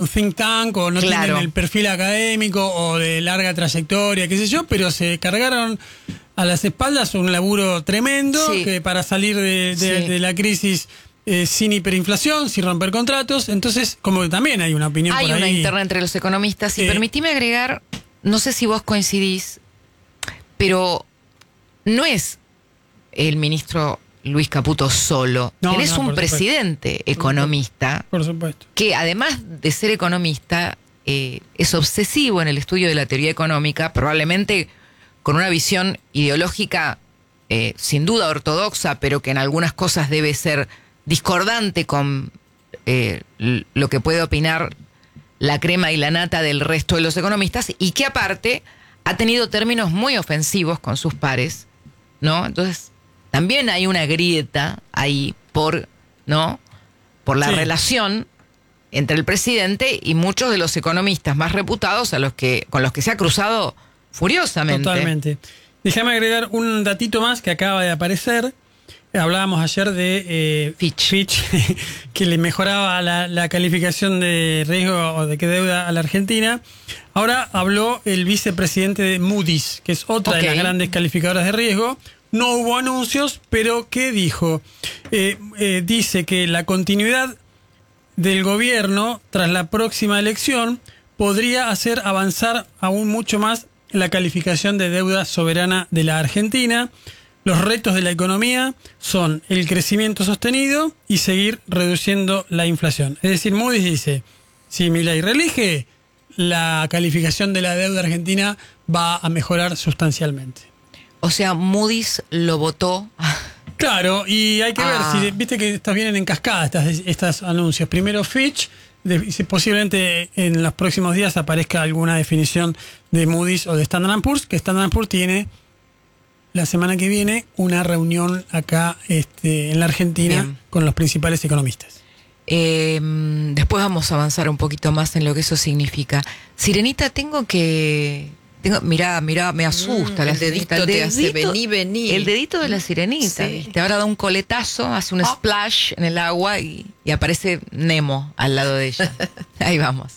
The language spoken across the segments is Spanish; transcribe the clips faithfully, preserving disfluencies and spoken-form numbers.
un think tank o no claro. tienen el perfil académico o de larga trayectoria, qué sé yo, pero se cargaron a las espaldas un laburo tremendo sí. que para salir de, de, sí. de la crisis eh, sin hiperinflación, sin romper contratos. Entonces, como que también hay una opinión hay por ahí. Hay una interna entre los economistas. Y eh, permitime agregar, no sé si vos coincidís, pero no es el ministro Luis Caputo solo. No, Él es no, un por presidente supuesto. economista. Por supuesto. Que además de ser economista, eh, es obsesivo en el estudio de la teoría económica, probablemente con una visión ideológica eh, sin duda ortodoxa, pero que en algunas cosas debe ser discordante con eh, lo que puede opinar la crema y la nata del resto de los economistas, y que aparte ha tenido términos muy ofensivos con sus pares, ¿no? Entonces, también hay una grieta ahí por, ¿no? por la sí. relación entre el presidente y muchos de los economistas más reputados a los que, con los que se ha cruzado furiosamente. Totalmente. Déjame agregar un datito más que acaba de aparecer. Hablábamos ayer de eh, Fitch, Fitch que le mejoraba la, la calificación de riesgo o de que deuda a la Argentina. Ahora habló el vicepresidente de Moody's, que es otra okay. de las grandes calificadoras de riesgo. No hubo anuncios, pero ¿qué dijo? Eh, eh, dice que la continuidad del gobierno tras la próxima elección podría hacer avanzar aún mucho más la calificación de deuda soberana de la Argentina. Los retos de la economía son el crecimiento sostenido y seguir reduciendo la inflación. Es decir, Moody's dice, si Milei reelige, la calificación de la deuda argentina va a mejorar sustancialmente. O sea, Moody's lo votó. Claro, y hay que ah. ver, si viste que estas vienen en cascada, estas, estos anuncios. Primero Fitch, de, si posiblemente en los próximos días aparezca alguna definición de Moody's o de Standard and Poor's, que Standard and Poor's tiene la semana que viene una reunión acá este, en la Argentina Bien. con los principales economistas. Eh, después vamos a avanzar un poquito más en lo que eso significa. Sirenita, tengo que... Tengo, mirá, mirá, me asusta. Mm, la el dedito el dedito, te hace vení, vení. El dedito de la sirenita. Sí. Te habrá dado un coletazo, hace un oh. splash en el agua y, y aparece Nemo al lado de ella. Ahí vamos.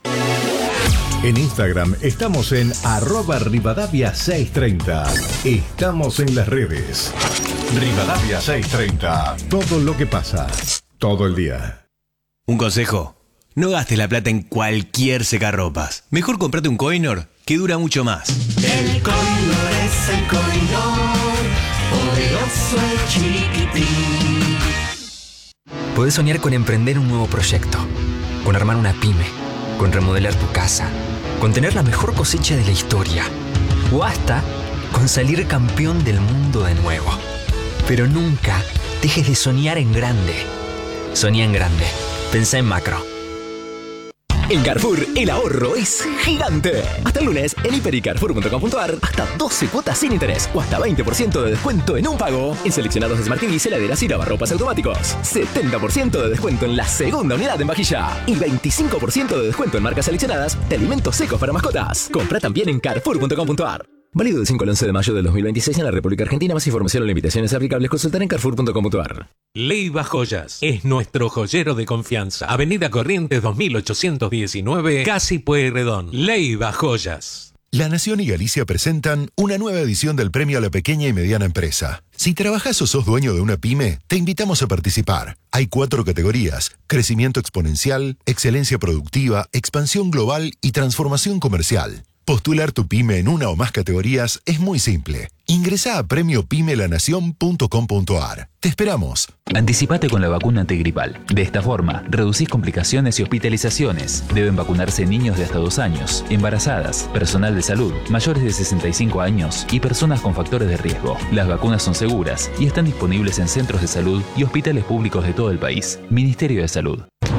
En Instagram estamos en arroba Rivadavia seiscientos treinta. Estamos en las redes. Rivadavia seiscientos treinta. Todo lo que pasa, todo el día. Un consejo. No gastes la plata en cualquier secarropas. Mejor comprate un Coinor que dura mucho más. El Coinor es el Coinor, poderoso y chiquitín. Podés soñar con emprender un nuevo proyecto, con armar una pyme, con remodelar tu casa, con tener la mejor cosecha de la historia, o hasta con salir campeón del mundo de nuevo. Pero nunca dejes de soñar en grande. Soñá en grande. Pensá en macro. En Carrefour, el ahorro es gigante. Hasta el lunes, en hiper y carrefour punto com punto ar, hasta doce cuotas sin interés o hasta veinte por ciento de descuento en un pago. En seleccionados Smart T Vs, heladeras y lavarropas automáticos. setenta por ciento de descuento en la segunda unidad en vajilla. Y veinticinco por ciento de descuento en marcas seleccionadas de alimentos secos para mascotas. Compra también en carrefour punto com punto ar. Válido del cinco al once de mayo del dos mil veintiséis en la República Argentina. Más información o limitaciones aplicables consultar en carrefour punto com punto ar. Leiva Joyas es nuestro joyero de confianza. Avenida Corrientes dos mil ochocientos diecinueve, Casi Pueyrredón. Leiva Joyas. La Nación y Galicia presentan una nueva edición del Premio a la Pequeña y Mediana Empresa. Si trabajás o sos dueño de una pyme, te invitamos a participar. Hay cuatro categorías: crecimiento exponencial, excelencia productiva, expansión global y transformación comercial. Postular tu pyme en una o más categorías es muy simple. Ingresá a premio pyme la nación punto com punto ar. Te esperamos. Anticipate con la vacuna antigripal. De esta forma, reducís complicaciones y hospitalizaciones. Deben vacunarse niños de hasta dos años, embarazadas, personal de salud, mayores de sesenta y cinco años y personas con factores de riesgo. Las vacunas son seguras y están disponibles en centros de salud y hospitales públicos de todo el país. Ministerio de Salud.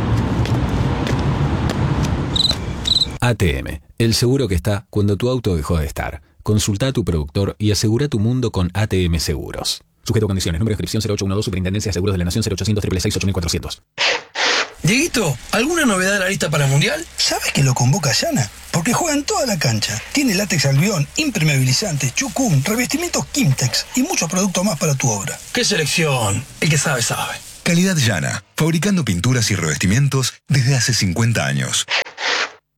A T M, el seguro que está cuando tu auto dejó de estar. Consulta a tu productor y asegura tu mundo con A T M Seguros. Sujeto a condiciones. Número de inscripción cero ocho uno dos, Superintendencia de Seguros de la Nación cero ochocientos, seis seis seis, ocho cuatrocientos. Dieguito, ¿alguna novedad de la lista para el Mundial? ¿Sabes que lo convoca Yana? Porque juega en toda la cancha. Tiene látex albión, impermeabilizantes, chucum, revestimientos Kimtex y muchos productos más para tu obra. ¡Qué selección! El que sabe, sabe. Calidad Yana, fabricando pinturas y revestimientos desde hace cincuenta años.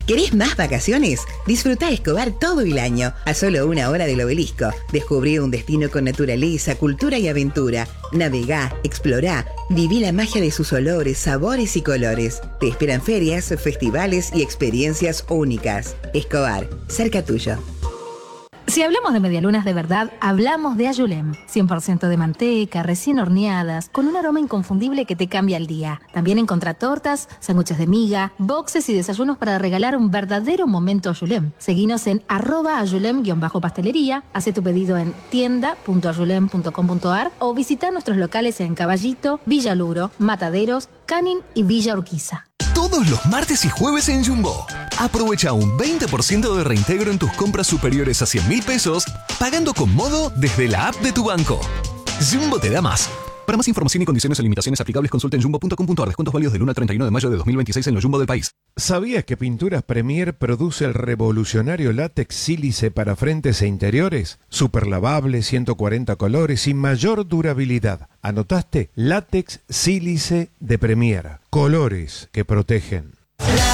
¿Querés más vacaciones? Disfrutá Escobar todo el año, a solo una hora del Obelisco. Descubrí un destino con naturaleza, cultura y aventura. Navegá, explorá, viví la magia de sus olores, sabores y colores. Te esperan ferias, festivales y experiencias únicas. Escobar, cerca tuyo. Si hablamos de medialunas de verdad, hablamos de Ayulem. cien por ciento de manteca, recién horneadas, con un aroma inconfundible que te cambia el día. También encontrá tortas, sándwiches de miga, boxes y desayunos para regalar un verdadero momento Ayulem. Seguinos en arroba ayulem-pastelería, hace tu pedido en tienda punto ayulem punto com punto ar o visita nuestros locales en Caballito, Villa Luro, Mataderos, Canin y Villa Urquiza. Todos los martes y jueves en Jumbo. Aprovecha un veinte por ciento de reintegro en tus compras superiores a cien mil pesos, pagando con Modo desde la app de tu banco. Jumbo te da más. Para más información y condiciones o limitaciones aplicables, consulta en jumbo punto com punto ar. Descuentos válidos del uno al treinta y uno de mayo de dos mil veintiséis en los Jumbo del país. ¿Sabías que Pinturas Premier produce el revolucionario látex sílice para frentes e interiores? Super lavable, ciento cuarenta colores y mayor durabilidad. ¿Anotaste? Látex sílice de Premier. Colores que protegen.